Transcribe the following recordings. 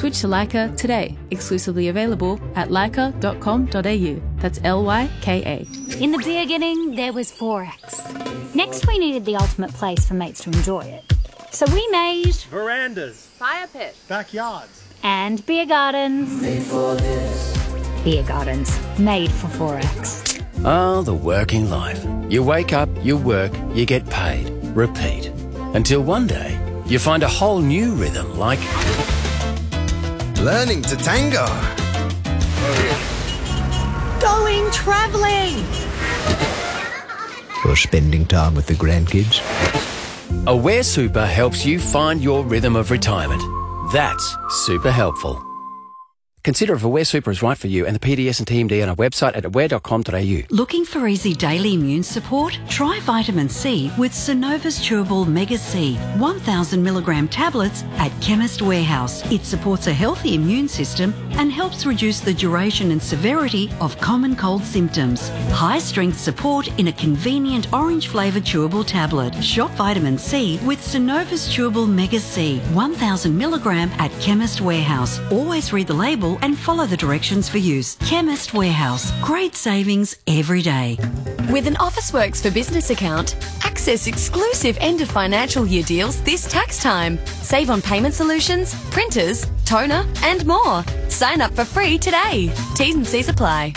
Switch to Leica today. Exclusively available at leica.com.au. That's Lyka. In the beginning, there was Forex. Next, we needed the ultimate place for mates to enjoy it. So we made verandas, fire pits, backyards, and beer gardens. Made for this. Beer gardens, made for Forex. Oh, the working life. You wake up, you work, you get paid. Repeat. Until one day, you find a whole new rhythm like learning to tango, going travelling, or spending time with the grandkids. Aware Super helps you find your rhythm of retirement. That's super helpful. Consider if Aware Super is right for you and the PDS and TMD on our website at aware.com.au. Looking for easy daily immune support? Try vitamin C with Synova's Chewable Mega C, 1,000 milligram tablets at Chemist Warehouse. It supports a healthy immune system and helps reduce the duration and severity of common cold symptoms. High strength support in a convenient orange flavoured chewable tablet. Shop vitamin C with Synova's Chewable Mega C, 1,000 milligram at Chemist Warehouse. Always read the label and follow the directions for use. Chemist Warehouse. Great savings every day. With an Officeworks for Business account, access exclusive end of financial year deals this tax time. Save on payment solutions, printers, toner, and more. Sign up for free today. T's and C's apply.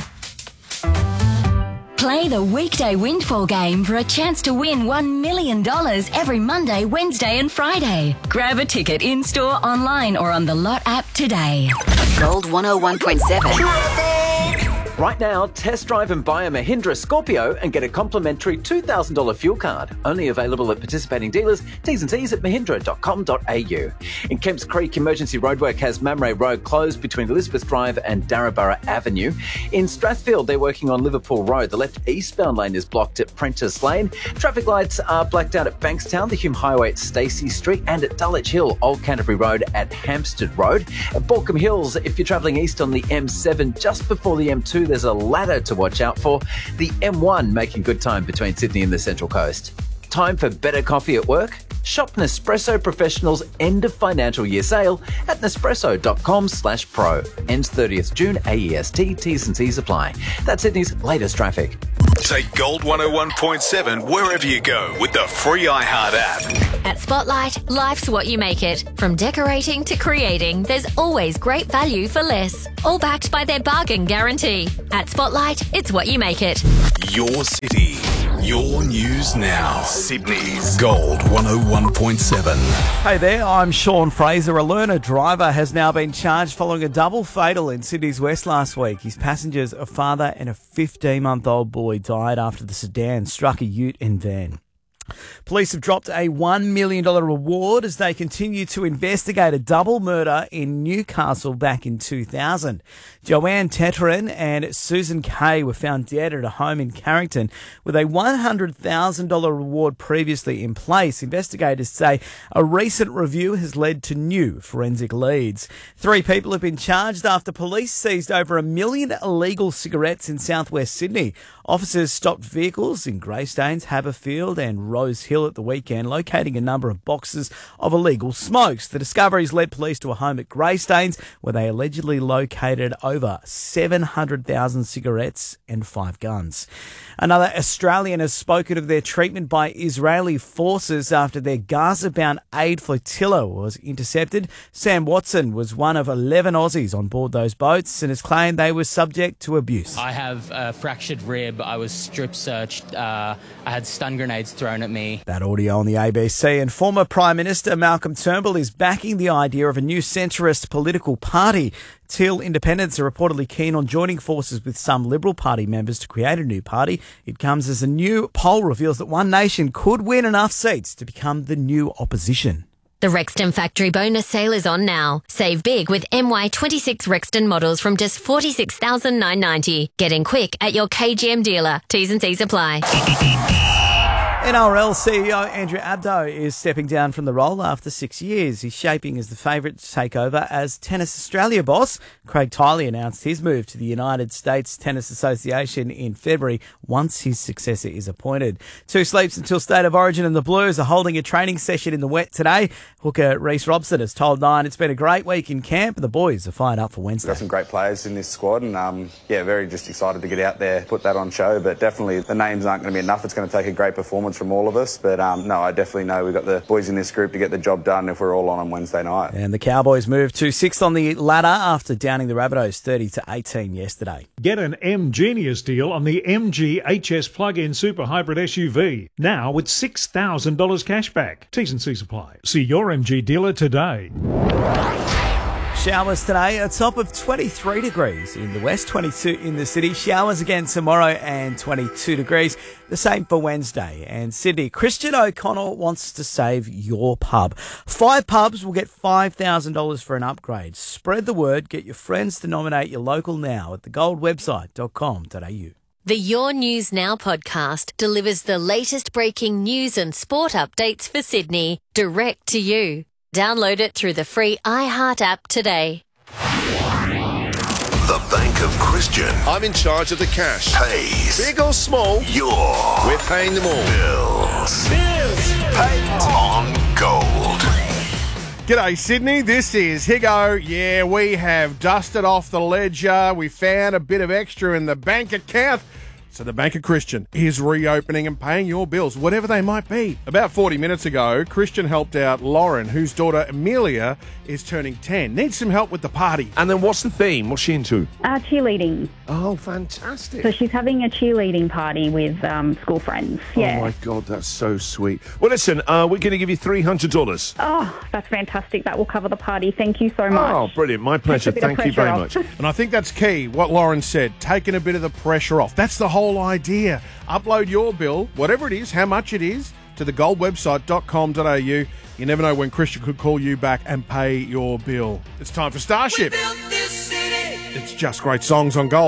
Play the weekday windfall game for a chance to win $1 million every Monday, Wednesday and Friday. Grab a ticket in-store, online or on the Lot app today. Gold 101.7. Right now, test drive and buy a Mahindra Scorpio and get a complimentary $2,000 fuel card. Only available at participating dealers. T's and C's at mahindra.com.au. In Kemps Creek, emergency roadwork has Mamre Road closed between Elizabeth Drive and Darrabara Avenue. In Strathfield, they're working on Liverpool Road. The left eastbound lane is blocked at Prentice Lane. Traffic lights are blacked out at Bankstown, the Hume Highway at Stacey Street, and at Dulwich Hill, Old Canterbury Road at Hampstead Road. At Balcombe Hills, if you're travelling east on the M7, just before the M2, there's a ladder to watch out for. The M1 making good time between Sydney and the Central Coast. Time for better coffee at work? Shop Nespresso Professional's end of financial year sale at nespresso.com/pro. Ends 30th June, AEST, T's and C's apply. That's Sydney's latest traffic. Take Gold 101.7 wherever you go with the free iHeart app. At Spotlight, life's what you make it. From decorating to creating, there's always great value for less. All backed by their bargain guarantee. At Spotlight, it's what you make it. Your city, your news now. Sydney's Gold 101.7. Hey there, I'm Sean Fraser. A learner driver has now been charged following a double fatal in Sydney's West last week. His passengers, a father and a 15-month-old boy, died after the sedan struck a ute and van. Police have dropped a $1 million reward as they continue to investigate a double murder in Newcastle back in 2000. Joanne Tetterin and Susan Kay were found dead at a home in Carrington with a $100,000 reward previously in place. Investigators say a recent review has led to new forensic leads. 3 people have been charged after police seized over 1 million illegal cigarettes in southwest Sydney. Officers stopped vehicles in Greystanes, Haberfield and Rose Hill at the weekend, locating a number of boxes of illegal smokes. The discoveries led police to a home at Greystanes where they allegedly located over 700,000 cigarettes and 5 guns. Another Australian has spoken of their treatment by Israeli forces after their Gaza-bound aid flotilla was intercepted. Sam Watson was one of 11 Aussies on board those boats and has claimed they were subject to abuse. I have a fractured rib. I was strip searched. I had stun grenades thrown at me. That audio on the ABC. And former Prime Minister Malcolm Turnbull is backing the idea of a new centrist political party. Teal independents are reportedly keen on joining forces with some Liberal Party members to create a new party. It comes as a new poll reveals that One Nation could win enough seats to become the new opposition. The Rexton Factory bonus sale is on now. Save big with MY26 Rexton models from just $46,990. Get in quick at your KGM dealer. T's and C's apply. NRL CEO Andrew Abdo is stepping down from the role after 6 years. He's shaping as the favourite to take over as Tennis Australia boss. Craig Tiley announced his move to the United States Tennis Association in February once his successor is appointed. 2 sleeps until State of Origin, and the Blues are holding a training session in the wet today. Hooker Reece Robson has told Nine it's been a great week in camp and the boys are fired up for Wednesday. We've got some great players in this squad and very just excited to get out there, put that on show, but definitely the names aren't going to be enough. It's going to take a great performance from all of us, but no, I definitely know we've got the boys in this group to get the job done if we're all on Wednesday night. And the Cowboys moved to 6th on the ladder after downing the Rabbitohs 30-18 yesterday. Get an M-Genius deal on the MG HS plug-in super hybrid SUV, now with $6,000 cashback. T's and C's apply. See your MG dealer today. Showers today, a top of 23 degrees in the west, 22 in the city. Showers again tomorrow and 22 degrees. The same for Wednesday. And Sydney, Christian O'Connell wants to save your pub. 5 pubs will get $5,000 for an upgrade. Spread the word. Get your friends to nominate your local now at thegoldwebsite.com.au. The Your News Now podcast delivers the latest breaking news and sport updates for Sydney direct to you. Download it through the free iHeart app today. The Bank of Christian. I'm in charge of the cash. Pays. Big or small, we're paying them all. Bills. Paid on gold. G'day, Sydney. This is Higo. Yeah, we have dusted off the ledger. We found a bit of extra in the bank account. So the Bank of Christian is reopening and paying your bills, whatever they might be. About 40 minutes ago, Christian helped out Lauren, whose daughter Amelia is turning 10. Needs some help with the party. And then what's the theme? What's she into? Cheerleading. Oh, fantastic. So she's having a cheerleading party with school friends. Yeah. Oh, my God, that's so sweet. Well, listen, we're going to give you $300. Oh, that's fantastic. That will cover the party. Thank you so much. Oh, brilliant. My pleasure. Thank you very much. And I think that's key, what Lauren said, taking a bit of the pressure off. That's the whole idea. Upload your bill, whatever it is, how much it is, to thegoldwebsite.com.au. You never know when Christian could call you back and pay your bill. It's time for Starship. It's just great songs on Gold.